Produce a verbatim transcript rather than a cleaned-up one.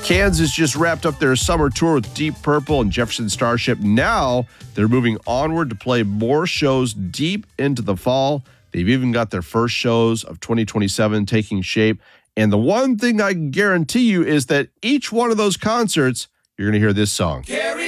Kansas just wrapped up their summer tour with Deep Purple and Jefferson Starship. Now they're moving onward to play more shows deep into the fall. They've even got their first shows of twenty twenty-seven taking shape. And the one thing I can guarantee you is that each one of those concerts, you're going to hear this song.